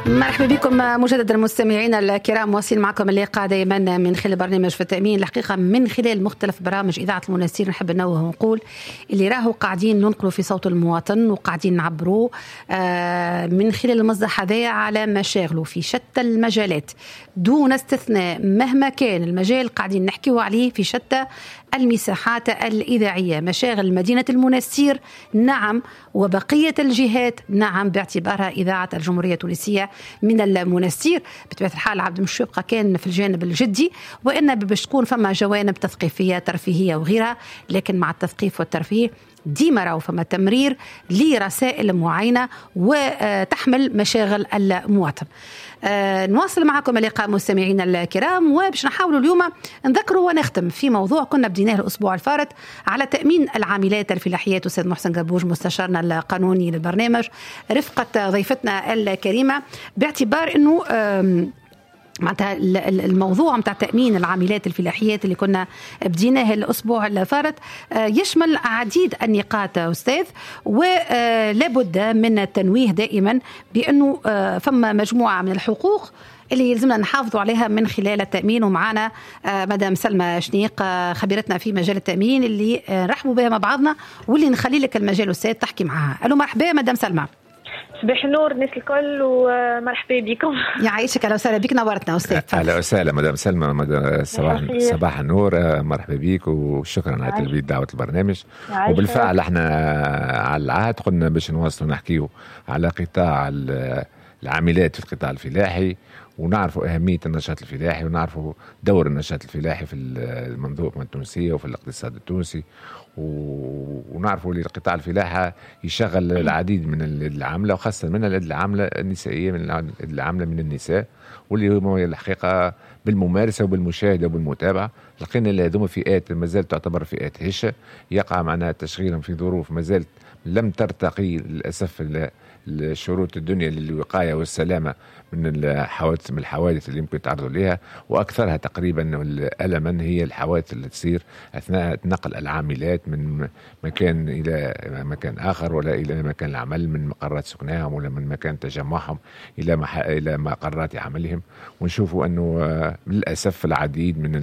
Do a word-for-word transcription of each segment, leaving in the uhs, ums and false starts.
مرحبا بكم مجددا مستمعينا الكرام، واصلين معكم اللقاء دائما من خلال برنامج في التأمين. الحقيقة من خلال مختلف برامج إذاعة المنستير نحب ننوه ونقول اللي راهو قاعدين ننقلوا في صوت المواطن وقاعدين نعبروا من خلال المصدر هذايا على مشاغله في شتى المجالات دون استثناء، مهما كان المجال قاعدين نحكيه عليه في شتى المساحات الإذاعية، مشاغل مدينة المنستير نعم، وبقية الجهات نعم، باعتبارها إذاعة الجمهورية التونسية من المنستير. بطبيعة الحال عبد المشوق كان في الجانب الجدي، وإن باش تكون فما جوانب تثقيفية ترفيهية وغيرها، لكن مع التثقيف والترفيه ديما راهو فما تمرير لرسائل معينة وتحمل مشاغل المواطن. آه نواصل معكم اللقاء مستمعينا الكرام، وباش نحاولوا اليوم نذكروا ونختم في موضوع كنا بديناه الأسبوع الفارط على تأمين العاملات الفلاحيات. أستاذ محسن قربوج مستشارنا القانوني للبرنامج رفقة ضيفتنا الكريمة، باعتبار أنه معناتها الموضوع متاع تأمين العاملات الفلاحيات اللي كنا بديناه الأسبوع الفارط يشمل عديد النقاط أستاذ، ولابد من التنويه دائما بأنه فما مجموعة من الحقوق اللي يلزمنا نحافظوا عليها من خلال التأمين. ومعنا مدام سلمى شنيق خبيرتنا في مجال التأمين اللي نرحبوا بها مع بعضنا، واللي نخلي لك المجال أستاذ تحكي معها. ألو مرحبا مدام سلمى. صباح النور الناس الكل ومرحبا بكم. يعيشك، اهلا وسهلا بك، نورتنا استاذ. اهلا وسهلا مدام سلمى، صباح صباح النور، مرحبا بك وشكرا على تلبيه دعوه البرنامج. وبالفعل احنا على العهد قلنا باش نواصلوا نحكيو على قطاع العاملات في القطاع الفلاحي، ونعرفوا أهمية النشاط الفلاحي، ونعرفوا دور النشاط الفلاحي في المنظومة التونسية وفي الاقتصاد التونسي، ونعرفوا أن القطاع الفلاحي يشغل العديد من العاملة، وخاصة من العاملة النسائية، من العاملة من النساء، واللي هو الحقيقة بالممارسة وبالمشاهدة وبالمتابعة لقينا هذوما فئات ما زالت تعتبر فئات هشة، يقع معناها تشغيلهم في ظروف ما زالت لم ترتقي للأسف الشروط الدنيا للوقاية والسلامة من الحوادث من الحوادث اللي يمكن يتعرضوا لها، وأكثرها تقريبا ألما هي الحوادث اللي تصير أثناء نقل العاملات من مكان إلى مكان آخر، ولا إلى مكان العمل، من مقرات سكنهم ولا من مكان تجمعهم إلى مح... إلى مقرات عملهم. ونشوفوا أنه للأسف العديد من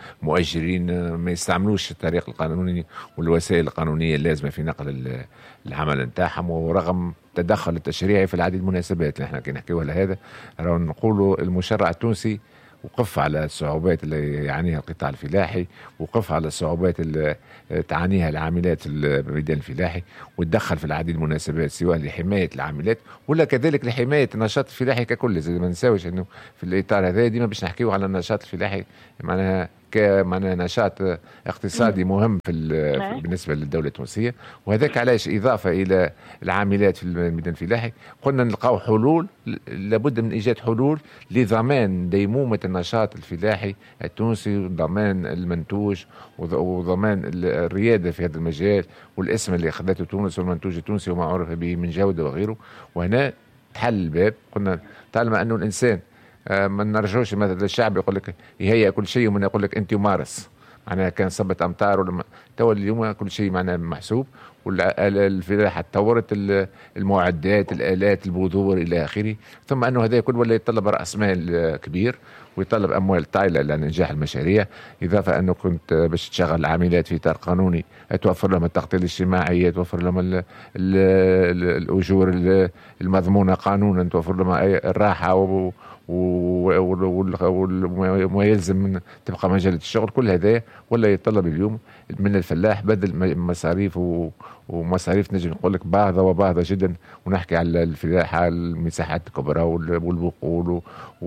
المؤجرين ما يستعملوش الطريق القانوني والوسائل القانونية اللازمة في نقل العمل نتاعهم، ورغم التدخل التشريعي في العديد من المناسبات اللي احنا كي نحكيو على هذا، راهو نقولوا المشرع التونسي وقف على الصعوبات اللي يعانيها القطاع الفلاحي، وقف على الصعوبات اللي تعانيها العاملات في الميدان الفلاحي، وتدخل في العديد من المناسبات سواء لحماية العاملات ولا كذلك لحماية النشاط الفلاحي ككل. زي ما نساوش انه في الاطار هذا ديما باش نحكيو على النشاط الفلاحي معناها كمعناها نشاط اقتصادي مهم في بالنسبه للدوله التونسيه، وهذاك علاش اضافه الى العاملات في الميدان الفلاحي قلنا نلقاو حلول، لابد من ايجاد حلول لضمان ديمومه النشاط الفلاحي التونسي، وضمان المنتوج وضمان الرياده في هذا المجال، والاسم اللي اخذته تونس والمنتوج التونسي وما عرف به من جوده وغيره. وهنا تحل الباب، قلنا طالما انه الانسان ما نرجوش مثلا الشعب يقول لك يهيئ كل شيء ومن يقول لك انت يمارس، معناها كان صبت امطار ولا تو اليوم كل شيء معناها محسوب، والفلاحه تطورت المعدات الالات البذور الى اخره، ثم انه هذا كل ولا يتطلب راس مال كبير ويطلب اموال طائله لنجاح المشاريع، اضافه انه كنت باش تشغل العاملات في اطار قانوني توفر لهم التغطيه الاجتماعيه، توفر لهم ال ال الاجور المضمونه قانونا، توفر لهم الراحه و وما يلزم من تبقى مجال الشغل. كل هذا ولا يتطلب اليوم من الفلاح بذل مصاريف ومصاريف نجم نقول لك باهظه وباهظه جدا، ونحكي على الفلاحه المساحات الكبرى والبقول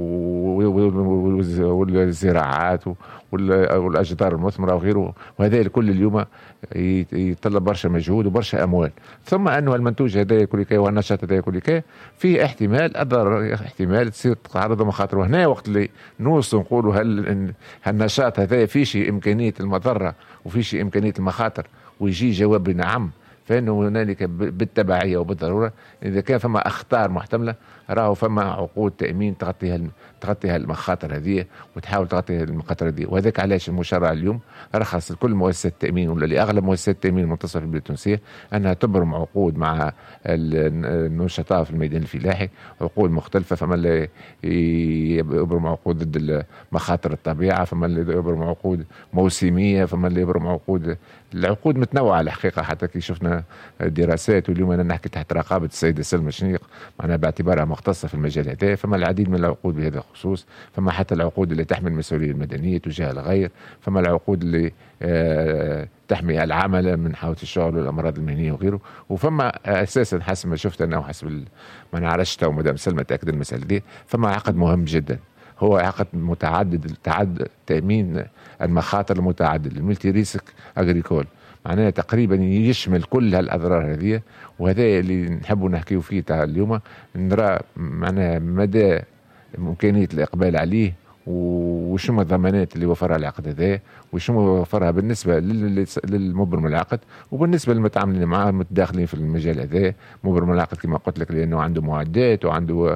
والزراعات والاشجار المثمره وغيره، وهذا الكل اليوم يتطلب برشا مجهود وبرشا اموال. ثم انه المنتوج هذا كل كي والنشاط هذا كل كي في احتمال اضرار، احتمال تصير تعرض مخاطر. وهنا وقت اللي نوصل نقولوا هل هالنشاط هذا في شيء امكانيه المضره وفي شيء امكانيه المخاطر، ويجي جواب نعم فإنه هنالك بالتبعية وبالضرورة إذا كان فما أخطار محتملة راهو فما عقود تأمين تغطيها تغطيها المخاطر هذه وتحاول تغطي المخاطر هذه. وهذاك علاش المشرع اليوم رخص لكل مؤسسات التأمين ولا لأغلب مؤسسات التأمين المنتصفة في البلاد التونسية أنها تبرم عقود مع النشطاء في الميدان الفلاحي، عقود مختلفة. فما اللي يبرم عقود ضد مخاطر الطبيعة، فما اللي يبرم عقود موسمية، فما اللي يبرم عقود العقود متنوعة الحقيقة. حتى كي شفنا دراسات، واليوم أنا نحكي تحت رقابة السيدة سلمى شنيق معناها باعتبارها مختصة في المجال هذا، فما العديد من العقود بهذا الخصوص. فما حتى العقود اللي تحمل المسؤولية المدنية تجاه الغير، فما العقود اللي آه تحمي العمل من حوادث الشغل والأمراض المهنية وغيره. وفما أساسا حسب ما شفت أنا وحسب ما أنا عرشتها ومدام سلمى تأكد المسألة دي، فما عقد مهم جدا، هو عقد متعدد تعدد تأمين المخاطر المتعدد، الملتي ريسك أغريكول، معناها تقريبا يشمل كل هالأضرار هذه. وهذا اللي نحبوا نحكيو فيه تاع اليوم، نرى معناها مدى إمكانية الإقبال عليه وشو الضمانات اللي وفرها العقد هذا، وشو وفرها بالنسبة للمبرم العقد وبالنسبة للمتعاملين معه المتداخلين في المجال هذا. مبرم العقد كما قلت لك لأنه عنده معدات وعنده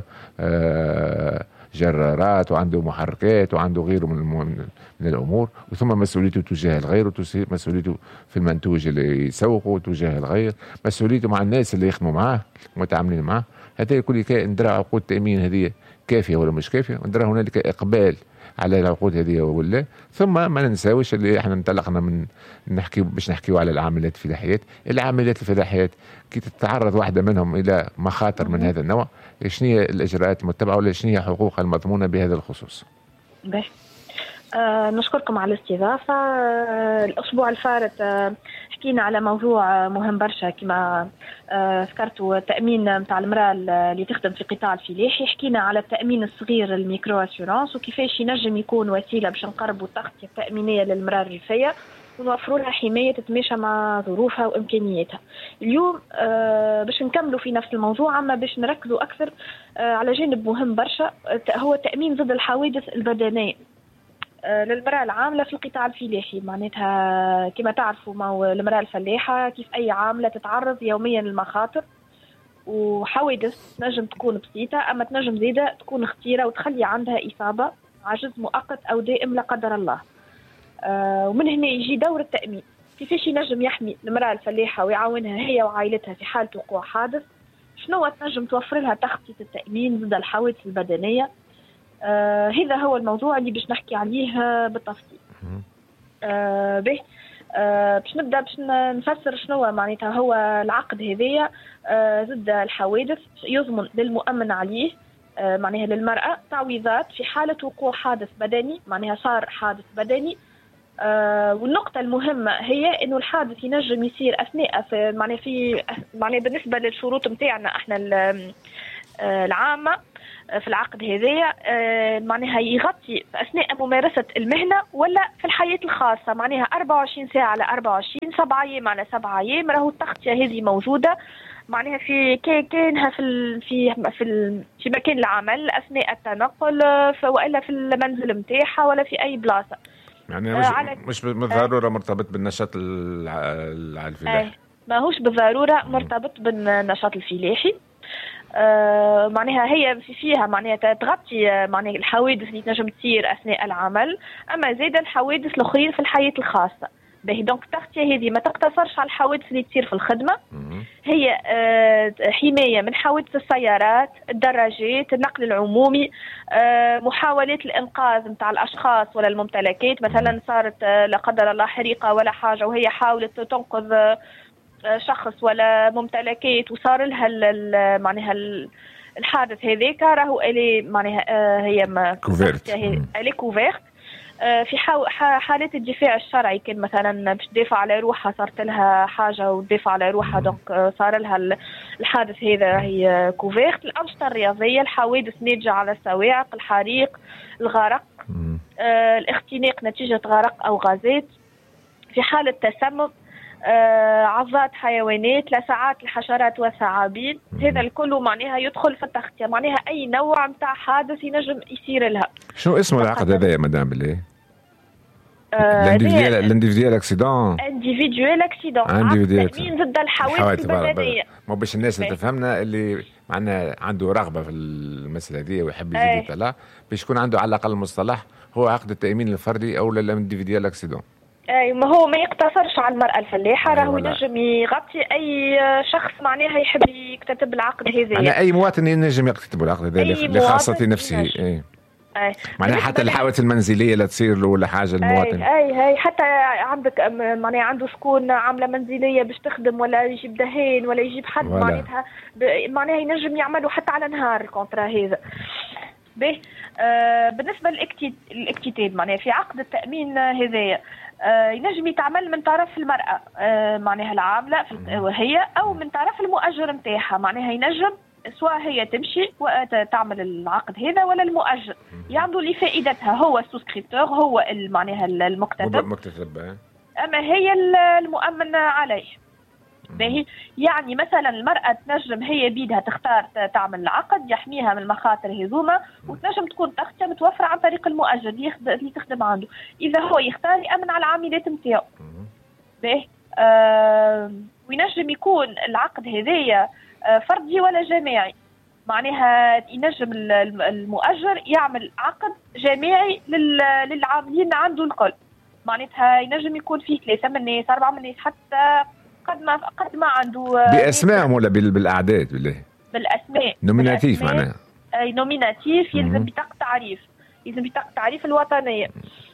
آه جرارات وعنده محركات وعنده غيره من, من الأمور، وثم مسؤوليته تجاه الغير، ومسؤوليته في المنتوج اللي يسوقه تجاه الغير، مسؤوليته مع الناس اللي يخدموا معاه ومتعاملين معاه. هذا كل كائن ندرى عقود التأمين هذه كافية ولا مش كافية، ندرى هنالك إقبال على العقود هذه ولا. ثم ما ننساوش اللي احنا انطلقنا من نحكي باش نحكيو على العاملات الفلاحيات. العاملات الفلاحيات كي تتعرض واحدة منهم إلى مخاطر من هذا النوع، شنو هي الإجراءات المتبعة ولا شنو هي حقوقها المضمونة بهذا الخصوص؟ باهي. آه نشكركم على الاستضافة. آه الأسبوع الفارط آه حكينا على موضوع مهم برشا كما آه ذكرتوا، التأمين متاع المرأة اللي تخدم في قطاع الفلاحي. حكينا على التأمين الصغير الميكرو أسيورانس وكيفاش ينجم يكون وسيلة باش نقربوا التغطية التأمينية للمرأة الريفية ونوفروا لها حماية تتماشى مع ظروفها وإمكانياتها. اليوم آه باش نكملوا في نفس الموضوع، أما باش نركزوا أكثر آه على جانب مهم برشا، هو التأمين ضد الحوادث البدنية للمرأة العاملة في القطاع الفلاحي. معناتها كما تعرفوا ما المرأة الفلاحة كيف أي عاملة تتعرض يوميا للمخاطر وحوادث تنجم تكون بسيطة أما تنجم زيادة تكون خطيرة وتخلي عندها إصابة عجز مؤقت أو دائم لا قدر الله. آه ومن هنا يجي دور التأمين، كيفاش ينجم يحمي المرأة الفلاحة ويعاونها هي وعائلتها في حالة وقوع حادث. شنو تنجم توفر لها تغطية التأمين ضد الحوادث البدنية. آه هذا هو الموضوع اللي باش نحكي عليه بالتفصيل. آه به آه باش نبدا باش نفسر شنو معناتها هو العقد هذايا آه ضد الحوادث. يضمن للمؤمن عليه آه معناها للمرأة تعويضات في حالة وقوع حادث بدني، معناها صار حادث بدني. آه والنقطة المهمة هي إنه الحادث ينجم يصير أثناء في معناها في معناها بالنسبة للشروط متاعنا إحنا العامة في العقد هذايا معناها يغطي أثناء ممارسة المهنة ولا في الحياة الخاصة، معناها أربعة وعشرين ساعة على أربعة وعشرين، سبعة أيام على سبعة أيام. راهو التغطية هذه موجودة معناها في كانها في ال في في ال في مكان العمل أثناء التنقل وإلا في المنزل متاعها ولا في أي بلاصة. يعني مش آه مش بالضرورة مرتبط بالنشاط الفلاحي. ماهوش بالضرورة مرتبط بالنشاط الفلاحي. آه معناها هي فيها معناها تغطي معناها الحوادث اللي تنجم تصير أثناء العمل، أما زيادة الحوادث الأخرين في الحياة الخاصة. باهي دونك التغطية هذه ما تقتصرش على الحوادث اللي تصير في الخدمة، هي آه حماية من حوادث السيارات، الدراجات، النقل العمومي، آه محاولات الإنقاذ متاع الأشخاص ولا الممتلكات. مثلا صارت آه لا قدر الله حريقة ولا حاجة وهي حاولت تنقذ آه شخص ولا ممتلكات وصار لها معناها الحادث هذاك، راهو الي معناها آه هي ما كوفيرت الي كوفيرت. آه في حالات الدفاع الشرعي كان مثلا باش تدافع على روحها صارت لها حاجه وتدافع على روحها دونك آه صار لها الحادث هذا هي كوفيرت. الانشطه الرياضيه، الحوادث ناتجه على الصواعق، الحريق، الغرق، آه الاختناق نتيجه غرق او غازات، في حاله تسمم، آه عضات حيوانات، لسعات الحشرات والثعابين. هذا الكل معناها يدخل في التغطية، معناها أي نوع متاع حادث ينجم يصير لها. شو اسمه العقد هذا يا مدام بالله؟ الانديفيديوال اكسيدون انديفيديوال اكسيدون التأمين ضد الحوادث البدنيه. مو باش الناس اللي تفهمنا اللي معنا عنده رغبه في المساله دي ويحب يزيد يطلع باش يكون عنده على الاقل مصطلح هو عقد التأمين الفردي او الانديفيديوال اكسيدون. اي ما هو ما يقتصرش على المرأة الفلاحة، راهو ينجم يغطي اي شخص معناها يحب يكتتب العقد هذا. أنا اي مواطن ينجم يكتتب العقد هذا لخاصة نفسه. اي اي معناها حتى الحوادث المنزلية لا تصير له ولا حاجة المواطن. اي اي حتى عندك معناها عنده شكون عاملة منزلية باش تخدم ولا يجيب دهين ولا يجيب حد معناتها معناها ينجم يعملوا حتى على نهار الكونترا هذا. به آه بالنسبة للاكتتاب معناها في عقد التأمين هذايا آه ينجم يتعمل من طرف المرأة آه معناها العاملة وهي أو من طرف المؤجر متاعها. معناها ينجم سواء هي تمشي وتعمل العقد هذا ولا المؤجر يعملوا لفائدتها هو السوسكريبتور هو معناها المكتتب مكتتب أما هي المؤمن عليه. باهي يعني مثلا المرأة تنجم هي بيدها تختار تعمل العقد يحميها من المخاطر هذوما وتنجم تكون تختها متوفرة عن طريق المؤجر اللي تخدم عنده. إذا هو يختار يأمن على العاملات متاعو. باهي آه وينجم يكون العقد هذايا آه فردي ولا جماعي. معناها ينجم المؤجر يعمل عقد جماعي للعاملين عنده الكل. معناتها ينجم يكون فيه ثلاثة من الناس أربعة من الناس حتى قد ما قد ما عنده باسمائهم ولا بالاعداد بالله بالاسماء نوميناتيف معناها اي نوميناتيف يلزم بطاقه تعريف يلزم بطاقه تعريف الوطنيه.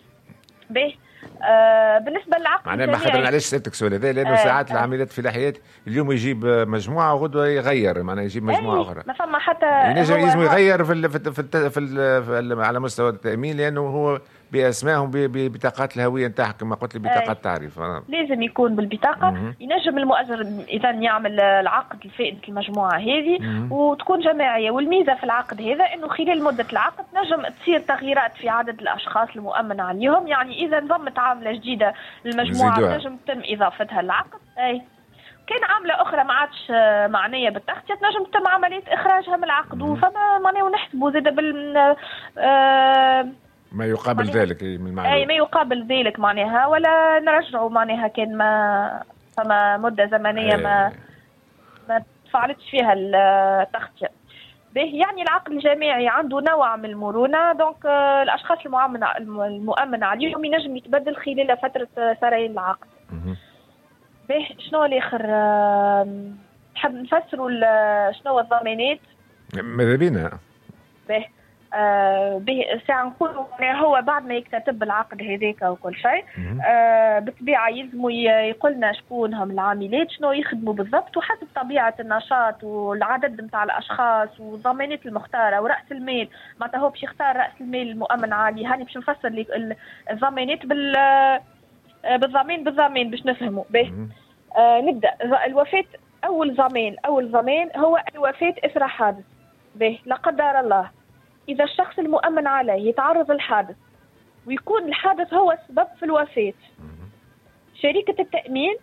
به آه بالنسبه للعقد معناها ما خاطر علاش سالتك السؤال هذا لانه آه ساعات آه. العاملات في الحياه اليوم يجيب مجموعه وغدوه يغير معناها يجيب مجموعه أي اخرى ما فما حتى ينجم يلزم يغير في ال في ال في, ال في, ال في ال على مستوى التامين لانه هو باسمائهم ببطاقات الهويه نتاعهم كما قلت لي بطاقات التعريف آه. لازم يكون بالبطاقه. مم. ينجم المؤجر اذا يعمل العقد لفائده المجموعه هذه مم. وتكون جماعيه. والميزه في العقد هذا انه خلال مده العقد نجم تصير تغييرات في عدد الاشخاص المؤمن عليهم. يعني اذا انضمت عامله جديده للمجموعه نجم تم اضافتها للعقد. اي كان عامله اخرى ما عادش معنيه بالتغطيه نجم تم عمليه اخراجها من العقد. وفما معناه ونحسبوا زاد بال آه ما يقابل ذلك من المعلومات. اي ما يقابل ذلك معناها ولا نرجعوا معناها كان ما فما مده زمنيه ما ما تفعلتش فيها التغطيه. به يعني العقد الجماعي عنده نوع من المرونه. دونك الاشخاص المؤمن المؤمن عليهم ينجم يتبدل خلال فتره سريان العقد. به شنو الاخر نحب نفسروا شنو الضمانات ماذا بينا. به آه ساعة نقول هو بعد ما يكتتب العقد هذاك وكل شيء آه بالطبيعة يلزموا يقولنا شكون هم العاملات شنو يخدموا بالضبط وحسب طبيعة النشاط والعدد نتاع الأشخاص والضمانات المختارة ورأس المال. معناتها هو باش يختار رأس المال المؤمن عليه. هاني باش نفسر لك الضمانات بال بالضمان بالضمان باش نفهموا. به آه نبدأ الوفاة. أول ضمان أول ضمان هو الوفاة إثر حادث. به لا قدر الله إذا الشخص المؤمن عليه يتعرض للحادث ويكون الحادث هو السبب في الوفاة شركة التأمين